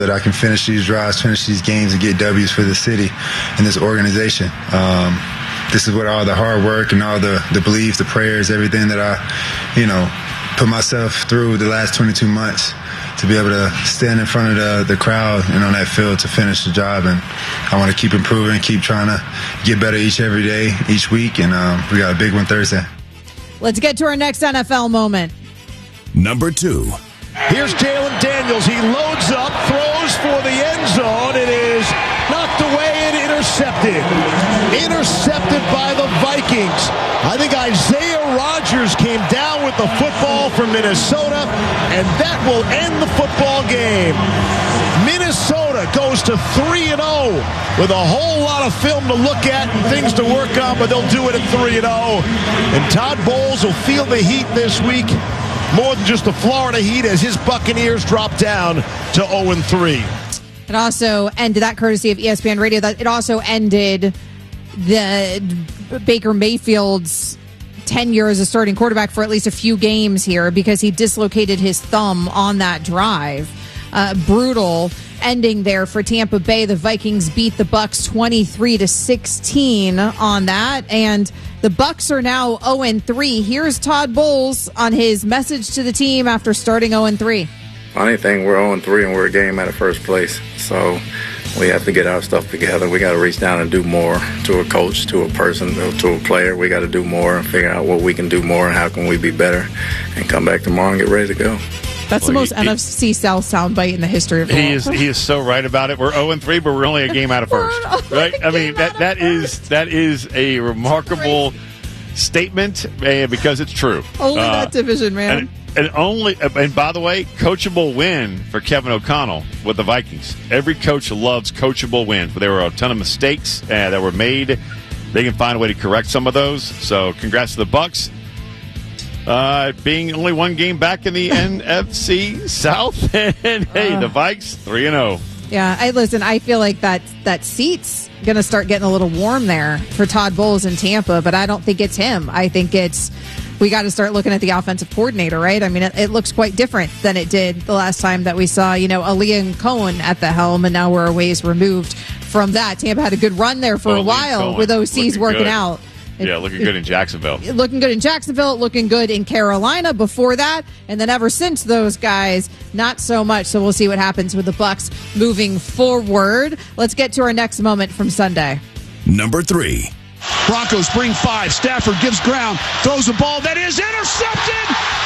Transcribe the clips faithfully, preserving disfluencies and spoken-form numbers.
that I can finish these drives, finish these games, and get W's for the city and this organization. Um, this is what all the hard work and all the, the beliefs, the prayers, everything that I, you know, put myself through the last twenty-two months to be able to stand in front of the, the crowd and on that field to finish the job. And I want to keep improving, keep trying to get better each every day, each week. And um, we got a big one Thursday. Let's get to our next N F L moment. Number two. Here's Jalen Daniels. He loads up, throws for the end zone. It is knocked away and intercepted. Intercepted by the Vikings. I think Isaiah Rodgers came down with the football from Minnesota, and that will end the football game. Minnesota goes to three and oh with a whole lot of film to look at and things to work on, but they'll do it at three and oh. And Todd Bowles will feel the heat this week. More than just the Florida Heat as his Buccaneers drop down to oh and three. It also ended, that courtesy of E S P N Radio, that it also ended the Baker Mayfield's tenure as a starting quarterback for at least a few games here because he dislocated his thumb on that drive. Uh, brutal ending there for Tampa Bay. The Vikings beat the Bucs twenty-three to sixteen on that, and the Bucs are now oh and three. Here's Todd Bowles on his message to the team after starting oh and three. Funny thing, we're oh and three and we're a game out of first place, so we have to get our stuff together. We got to reach down and do more to a coach, to a person, to a player. We got to do more and figure out what we can do more and how can we be better and come back tomorrow and get ready to go. That's well, the most he, N F C South soundbite in the history of the he world. is he is so right about it. We're oh and three, but we're only a game out of first, right? I mean that that is that is a remarkable statement uh, because it's true. Only uh, that division, man. And, and only and by the way, coachable win for Kevin O'Connell with the Vikings. Every coach loves coachable wins, but there were a ton of mistakes uh, that were made. They can find a way to correct some of those. So, congrats to the Bucs. Uh, being only one game back in the N F C South, and hey, the Vikes three and zero. Yeah, I listen. I feel like that that seat's going to start getting a little warm there for Todd Bowles in Tampa, but I don't think it's him. I think it's we got to start looking at the offensive coordinator, right? I mean, it, it looks quite different than it did the last time that we saw, you know, Aaliyah Cohen at the helm, and now we're a ways removed from that. Tampa had a good run there for oh, a while Cohen. with O Cs working good. out. Yeah, looking good in Jacksonville. Looking good in Jacksonville, looking good in Carolina before that, and then ever since those guys, not so much. So we'll see what happens with the Bucs moving forward. Let's get to our next moment from Sunday. Number three. Broncos bring five. Stafford gives ground, throws a ball that is intercepted.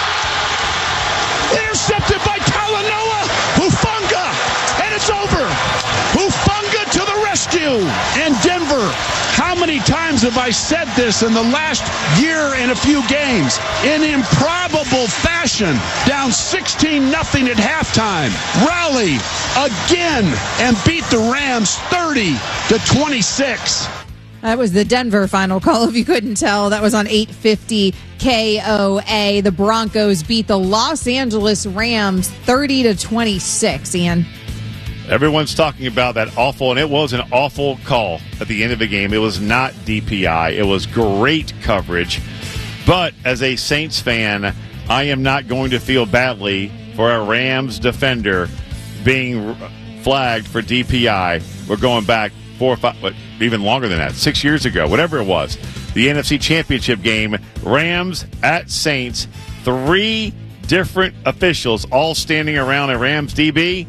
Intercepted by Talanoa Hufanga, and it's over. Hufanga to the rescue, and Denver. How many times have I said this in the last year and a few games? In improbable fashion, down sixteen nothing at halftime. Rally again and beat the Rams thirty to twenty-six. That was the Denver final call, if you couldn't tell. That was on eight fifty K O A. The Broncos beat the Los Angeles Rams thirty to twenty-six, Ian. Everyone's talking about that awful, and it was an awful call at the end of the game. It was not D P I. It was great coverage. But as a Saints fan, I am not going to feel badly for a Rams defender being flagged for D P I. We're going back four or five, but even longer than that, six years ago, whatever it was. The N F C Championship game, Rams at Saints, three different officials all standing around a Rams D B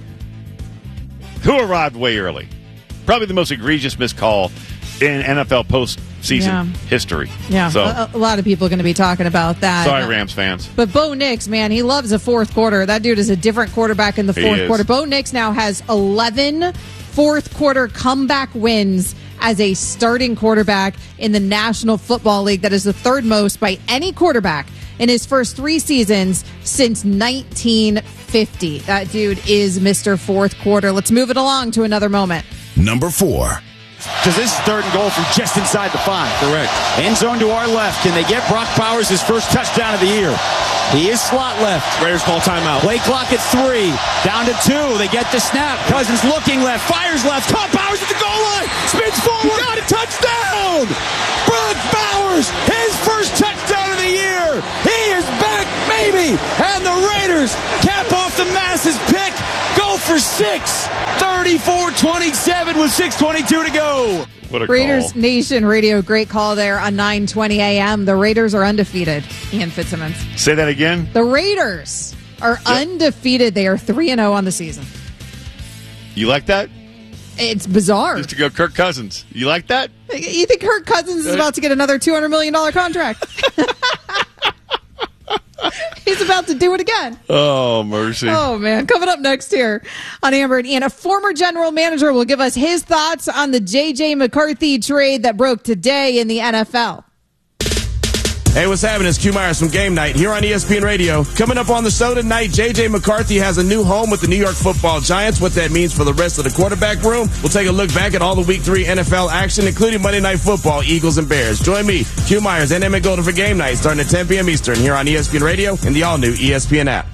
who arrived way early. Probably the most egregious missed call in N F L postseason yeah. history. Yeah, so, a, a lot of people are going to be talking about that. Sorry, Rams fans. But Bo Nix, man, he loves a fourth quarter. That dude is a different quarterback in the fourth quarter. Bo Nix now has eleven fourth quarter comeback wins as a starting quarterback in the National Football League. That is the third most by any quarterback in his first three seasons since nineteen fifty. That dude is Mister Fourth Quarter. Let's move it along to another moment. Number four. Because this is third and goal from just inside the five. Correct. End zone to our left. Can they get Brock Bowers his first touchdown of the year? He is slot left. Raiders call timeout. Play clock at three. Down to two. They get the snap. Cousins looking left. Fires left. Caught Bowers at the goal line. Spins forward. Got a touchdown. Brock Bowers, his first touchdown of the year. He is back, baby! And the Raiders cap off the Masses pick. Go for six. thirty-four twenty-seven with six twenty-two to go. What a Raiders call. Nation Radio, great call there on nine twenty a.m. The Raiders are undefeated. Ian Fitzsimmons. Say that again. The Raiders are yep. undefeated. They are three and oh on the season. You like that? It's bizarre. Just to go Kirk Cousins. You like that? You think Kirk Cousins is about to get another two hundred million dollars contract? He's about to do it again. Oh, mercy. Oh, man. Coming up next here on Amber and Ian, a former general manager will give us his thoughts on the J J McCarthy trade that broke today in the N F L. Hey, what's happening? It's Q Myers from Game Night here on E S P N Radio. Coming up on the show tonight, J J McCarthy has a new home with the New York Football Giants. What that means for the rest of the quarterback room. We'll take a look back at all the Week three N F L action, including Monday Night Football, Eagles and Bears. Join me, Q Myers, and Emmett Golden for Game Night, starting at ten p.m. Eastern here on E S P N Radio and the all-new E S P N app.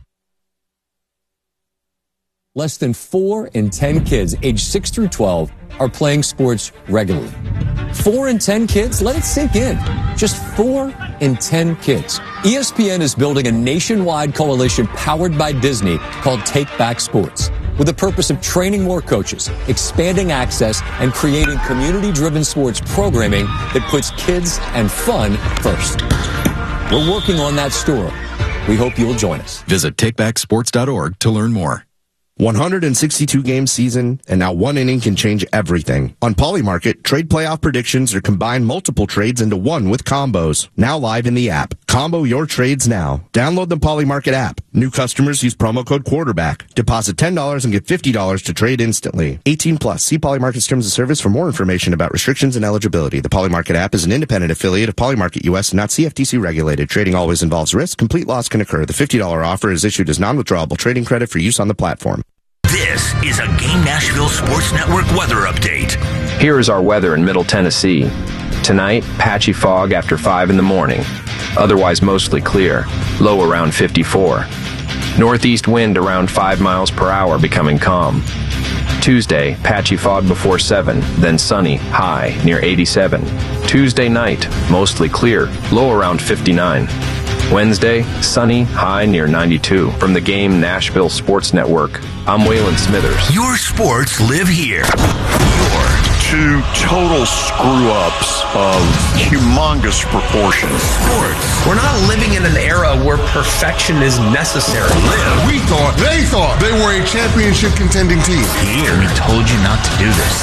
Less than four in ten kids aged six through twelve are playing sports regularly. Four in ten kids? Let it sink in. Just four in ten kids. E S P N is building a nationwide coalition powered by Disney called Take Back Sports, with the purpose of training more coaches, expanding access, and creating community-driven sports programming that puts kids and fun first. We're working on that story. We hope you'll join us. Visit take back sports dot org to learn more. one hundred sixty-two game season, and now one inning can change everything. On Polymarket, trade playoff predictions or combine multiple trades into one with combos. Now live in the app. Combo your trades now. Download the Polymarket app. New customers use promo code quarterback. Deposit ten dollars and get fifty dollars to trade instantly. eighteen plus. See Polymarket's terms of service for more information about restrictions and eligibility. The Polymarket app is an independent affiliate of Polymarket U S and not C F T C regulated. Trading always involves risk. Complete loss can occur. The fifty dollars offer is issued as non-withdrawable trading credit for use on the platform. This is a Game Nashville Sports Network weather update. Here is our weather in Middle Tennessee. Tonight, patchy fog after five in the morning. Otherwise mostly clear. Low around fifty-four. Northeast wind around five miles per hour, becoming calm. Tuesday, patchy fog before seven, then sunny, high near eighty-seven. Tuesday night, mostly clear, low around fifty-nine. Wednesday, sunny, high near ninety-two. From the Game Nashville Sports Network, I'm Waylon Smithers. Your sports live here. Your two total screw-ups of humongous proportions. Sports. We're not living in an era where perfection is necessary. Live. We thought, they thought they were a championship contending team. Here. We told you not to do this.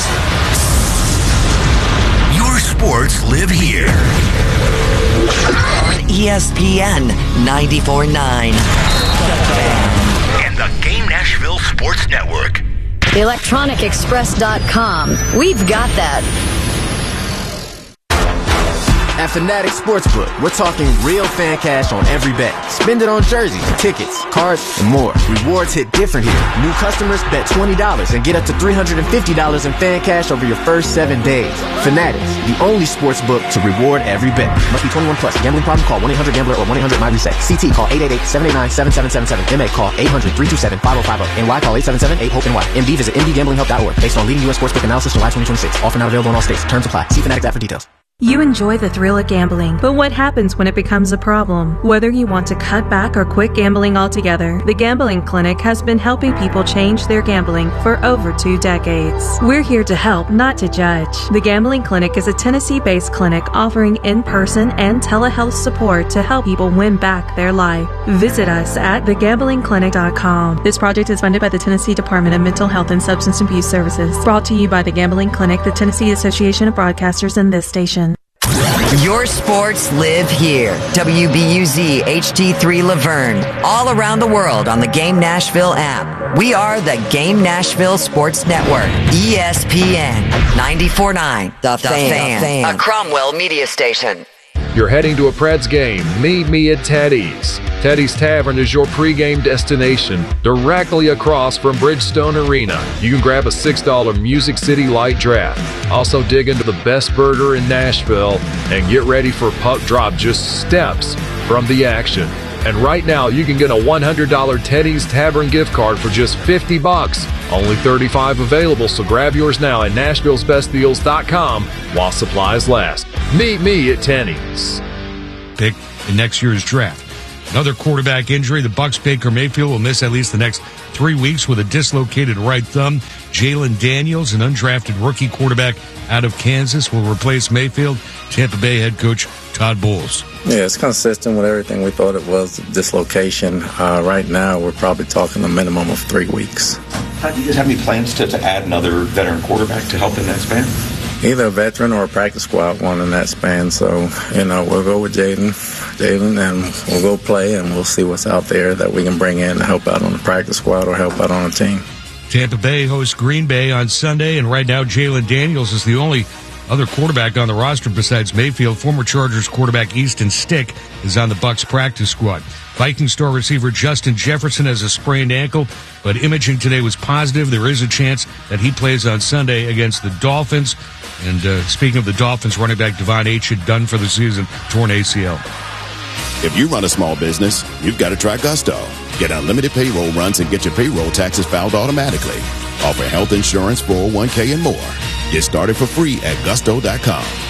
Your sports live here. E S P N ninety-four point nine. And the Game Nashville Sports Network. electronic express dot com. We've got that. At Fanatic Sportsbook, we're talking real fan cash on every bet. Spend it on jerseys, tickets, cards, and more. Rewards hit different here. New customers bet twenty dollars and get up to three hundred fifty dollars in fan cash over your first seven days. Fanatics, the only sportsbook to reward every bet. Must be twenty-one plus. Gambling problem? Call one eight hundred gambler or one eight hundred my reset. C T call eight eight eight, seven eight nine, seven seven seven seven. M A call eight hundred, three two seven, five oh five oh. N Y call eight seven seven, eight, HOPE N Y. M D visit m d gambling help dot org. Based on leading U S sportsbook analysis July twenty twenty-six. Offer not available in all states. Terms apply. See Fanatics app for details. You enjoy the thrill of gambling, but what happens when it becomes a problem? Whether you want to cut back or quit gambling altogether, the Gambling Clinic has been helping people change their gambling for over two decades. We're here to help, not to judge. The Gambling Clinic is a Tennessee-based clinic offering in-person and telehealth support to help people win back their life. Visit us at the gambling clinic dot com. This project is funded by the Tennessee Department of Mental Health and Substance Abuse Services. Brought to you by the Gambling Clinic, the Tennessee Association of Broadcasters, and this station. Your sports live here. W B U Z H D three Laverne. All around the world on the Game Nashville app. We are the Game Nashville Sports Network. E S P N ninety-four point nine. The, the fan. fan. A Cromwell media station. You're heading to a Preds game. Meet me at Teddy's. Teddy's Tavern is your pregame destination, directly across from Bridgestone Arena. You can grab a six dollar Music City Light Draft. Also dig into the best burger in Nashville and get ready for puck drop just steps from the action. And right now, you can get a one hundred dollar Teddy's Tavern gift card for just fifty bucks. Only thirty-five available, so grab yours now at nashvilles best deals dot com while supplies last. Meet me at Teddy's. Pick in next year's draft. Another quarterback injury. The Bucs' Baker Mayfield will miss at least the next three weeks with a dislocated right thumb. Jalen Daniels, an undrafted rookie quarterback out of Kansas, will replace Mayfield. Tampa Bay head coach Todd Bowles. Yeah, it's consistent with everything we thought it was, dislocation. Uh, right now, we're probably talking a minimum of three weeks. Uh, do you guys have any plans to, to add another veteran quarterback to help in that span? Either a veteran or a practice squad one in that span. So, you know, we'll go with Jaden, Jaden, and we'll go play, and we'll see what's out there that we can bring in to help out on the practice squad or help out on the team. Tampa Bay hosts Green Bay on Sunday, and right now Jalen Daniels is the only other quarterback on the roster besides Mayfield. Former Chargers quarterback Easton Stick is on the Bucs practice squad. Viking star receiver Justin Jefferson has a sprained ankle, but imaging today was positive. There is a chance that he plays on Sunday against the Dolphins. And uh, speaking of the Dolphins, running back Devon Achane done for the season, torn A C L. If you run a small business, you've got to try Gusto. Get unlimited payroll runs and get your payroll taxes filed automatically. Offer health insurance, four oh one k, and more. Get started for free at gusto dot com.